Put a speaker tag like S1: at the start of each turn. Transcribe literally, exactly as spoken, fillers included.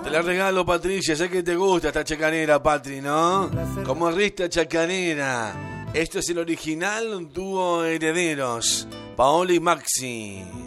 S1: Te la regalo, Patricia, sé que te gusta esta chacanera, Patri, ¿no? Como Rista Chacanera. Esto es el original dúo Herederos, Paola y Maxi.